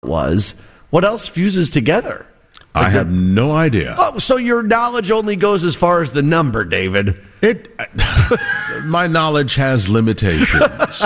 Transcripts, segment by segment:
was. What else fuses together? I have no idea. Oh, so your knowledge only goes as far as the number, David. My knowledge has limitations.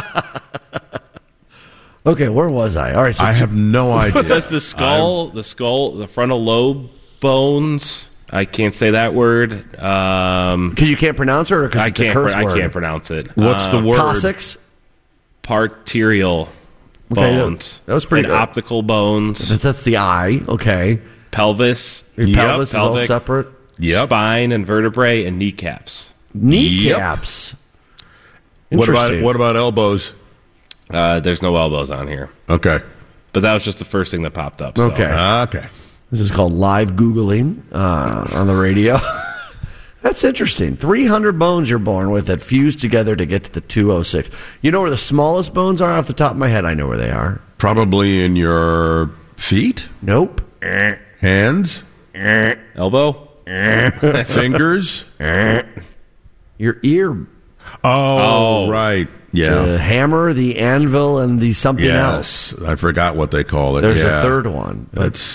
Okay, where was I? All right, so I have no idea. It says the frontal lobe bones. I can't say that word. You can't pronounce it, or because it's a curse word? I can't pronounce it. What's the word? Coccyx? Parterial bones. That was pretty and good. Optical bones. That's the eye. Okay. Pelvis. Your pelvis is all pelvic, separate. Yep. Spine and vertebrae and kneecaps. Kneecaps. Interesting. What about elbows? There's no elbows on here. Okay. But that was just the first thing that popped up. So. Okay. This is called live Googling on the radio. That's interesting. 300 bones you're born with that fuse together to get to the 206. You know where the smallest bones are? Off the top of my head, I know where they are. Probably in your feet? Nope. Hands? Elbow? Fingers? Your ear. Oh, right. Yeah. The hammer, the anvil, and the something else. I forgot what they call it. There's a third one.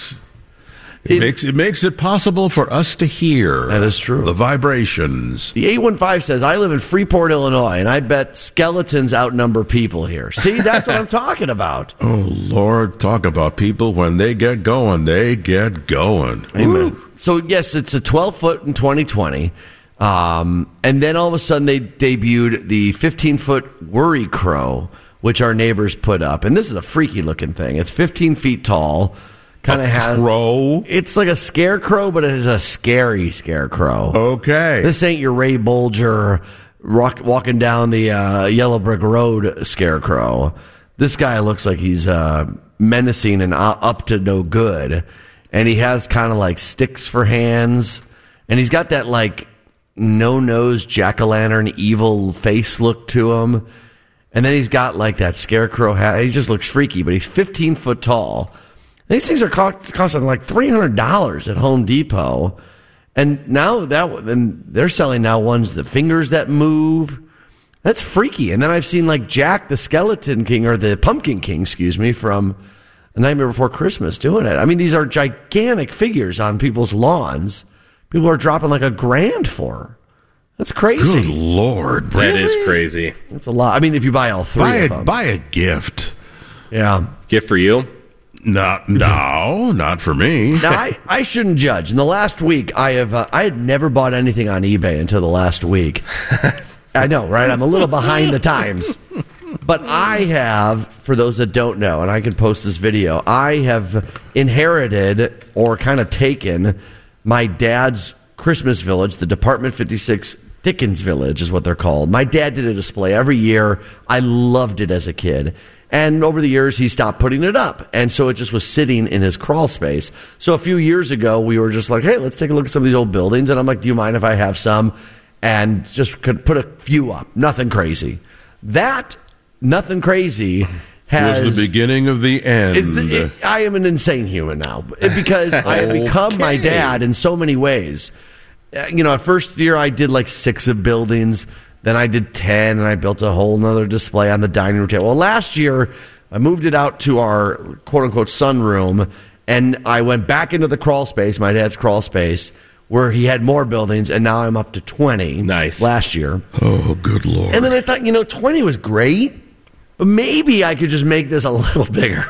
It makes it possible for us to hear. That is true. The vibrations. The 815 says, I live in Freeport, Illinois, and I bet skeletons outnumber people here. See, that's what I'm talking about. Oh, Lord, talk about people when they get going, they get going. Amen. Woo. So, yes, it's a 12-foot in 2020. And then all of a sudden they debuted the 15-foot Worry Crow, which our neighbors put up. And this is a freaky-looking thing. It's 15 feet tall. Kind of has crow. It's like a scarecrow, but it is a scary scarecrow. Okay. This ain't your Ray Bolger walking down the Yellow Brick Road scarecrow. This guy looks like he's menacing and up to no good. And he has kind of like sticks for hands. And he's got that like no-nose jack-o'-lantern evil face look to him. And then he's got like that scarecrow hat. He just looks freaky, but he's 15 foot tall. These things are costing like $300 at Home Depot. And now they're selling now ones, the fingers that move. That's freaky. And then I've seen like Jack the Skeleton King, or the Pumpkin King, from The Nightmare Before Christmas doing it. I mean, these are gigantic figures on people's lawns. People are dropping like $1,000 for. That's crazy. Good Lord. That is crazy. That's a lot. I mean, if you buy all three of them. Buy a gift. Yeah. Gift for you? No, not for me. Now, I shouldn't judge. In the last week, I had never bought anything on eBay until the last week. I know, right? I'm a little behind the times. But I have, for those that don't know, and I can post this video, I have inherited or kind of taken my dad's Christmas village, the Department 56 Dickens Village is what they're called. My dad did a display every year. I loved it as a kid. And over the years, he stopped putting it up. And so it just was sitting in his crawl space. So a few years ago, we were just like, hey, let's take a look at some of these old buildings. And I'm like, do you mind if I have some? And just could put a few up. Nothing crazy. That, nothing crazy, was the beginning of the end. I am an insane human now. Because I have become my dad in so many ways. You know, first year I did like 6 of buildings. Then I did 10, and I built a whole nother display on the dining room table. Well, last year, I moved it out to our quote-unquote sunroom, and I went back into the crawl space, my dad's crawl space, where he had more buildings, and now I'm up to 20. Nice. Last year. Oh, good Lord. And then I thought, 20 was great, but maybe I could just make this a little bigger.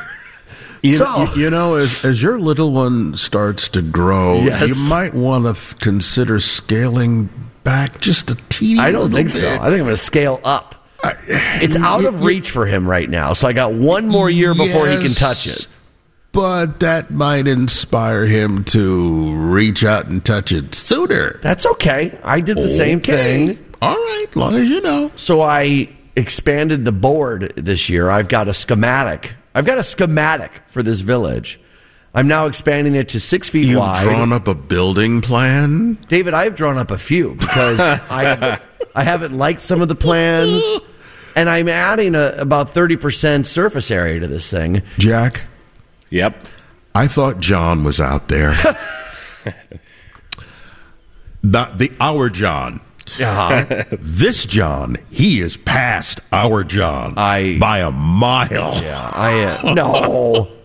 As your little one starts to grow, yes, you might want to consider scaling back just a teeny little bit. I don't think so. I think I'm going to scale up. It's out of reach for him right now, so I got one more year before he can touch it. But that might inspire him to reach out and touch it sooner. That's okay. I did the same thing. All right, as long as you know. So I expanded the board this year. I've got a schematic for this village. I'm now expanding it to 6 feet wide. You've drawn up a building plan? David, I've drawn up a few because I haven't liked some of the plans, and I'm adding about 30% surface area to this thing. Jack? Yep. I thought John was out there. Our John. Uh-huh. This John, he is past our John by a mile. Yeah, no.